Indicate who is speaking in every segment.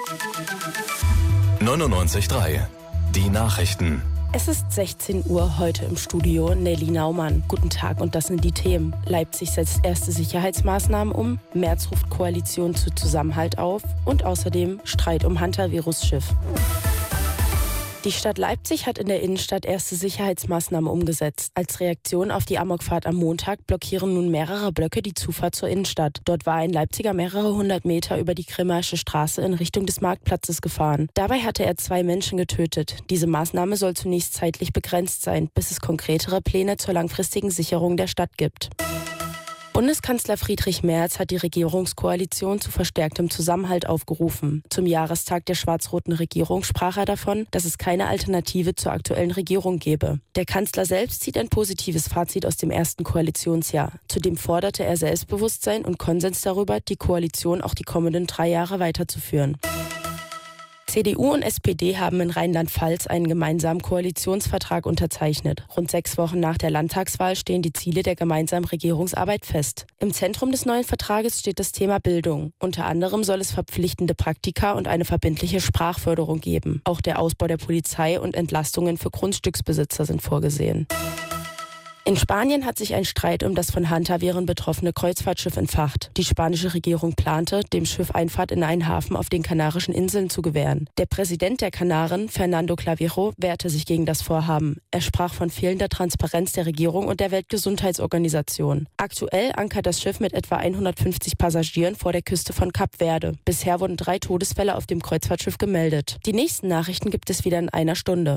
Speaker 1: 99.3 Die Nachrichten.
Speaker 2: Es ist 16 Uhr, heute im Studio Nelly Naumann. Guten Tag und das sind die Themen. Leipzig setzt erste Sicherheitsmaßnahmen um, Merz ruft Koalition zu Zusammenhalt auf und außerdem Streit um Hunter-Virusschiff. Die Stadt Leipzig hat in der Innenstadt erste Sicherheitsmaßnahmen umgesetzt. Als Reaktion auf die Amokfahrt am Montag blockieren nun mehrere Blöcke die Zufahrt zur Innenstadt. Dort war ein Leipziger mehrere hundert Meter über die Grimmaische Straße in Richtung des Marktplatzes gefahren. Dabei hatte er 2 Menschen getötet. Diese Maßnahme soll zunächst zeitlich begrenzt sein, bis es konkretere Pläne zur langfristigen Sicherung der Stadt gibt. Bundeskanzler Friedrich Merz hat die Regierungskoalition zu verstärktem Zusammenhalt aufgerufen. Zum Jahrestag der schwarz-roten Regierung sprach er davon, dass es keine Alternative zur aktuellen Regierung gebe. Der Kanzler selbst zieht ein positives Fazit aus dem ersten Koalitionsjahr. Zudem forderte er Selbstbewusstsein und Konsens darüber, die Koalition auch die kommenden 3 Jahre weiterzuführen. CDU und SPD haben in Rheinland-Pfalz einen gemeinsamen Koalitionsvertrag unterzeichnet. Rund 6 Wochen nach der Landtagswahl stehen die Ziele der gemeinsamen Regierungsarbeit fest. Im Zentrum des neuen Vertrages steht das Thema Bildung. Unter anderem soll es verpflichtende Praktika und eine verbindliche Sprachförderung geben. Auch der Ausbau der Polizei und Entlastungen für Grundstücksbesitzer sind vorgesehen. In Spanien hat sich ein Streit um das von Hunter-Viren betroffene Kreuzfahrtschiff entfacht. Die spanische Regierung plante, dem Schiff Einfahrt in einen Hafen auf den Kanarischen Inseln zu gewähren. Der Präsident der Kanaren, Fernando Clavijo, wehrte sich gegen das Vorhaben. Er sprach von fehlender Transparenz der Regierung und der Weltgesundheitsorganisation. Aktuell ankert das Schiff mit etwa 150 Passagieren vor der Küste von Kap Verde. Bisher wurden 3 Todesfälle auf dem Kreuzfahrtschiff gemeldet. Die nächsten Nachrichten gibt es wieder in einer Stunde.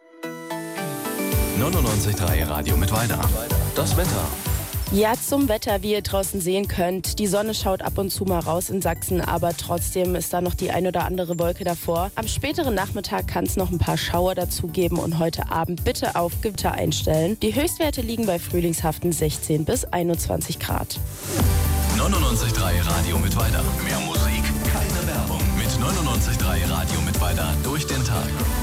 Speaker 1: 99.3 Radio Mittweida. Das Wetter.
Speaker 2: Ja, zum Wetter, wie ihr draußen sehen könnt. Die Sonne schaut ab und zu mal raus in Sachsen, aber trotzdem ist da noch die ein oder andere Wolke davor. Am späteren Nachmittag kann es noch ein paar Schauer dazu geben und heute Abend bitte auf Gewitter einstellen. Die Höchstwerte liegen bei frühlingshaften 16 bis 21 Grad.
Speaker 1: 99.3 Radio Mittweida. Mehr Musik, keine Werbung. Mit 99.3 Radio Mittweida durch den Tag.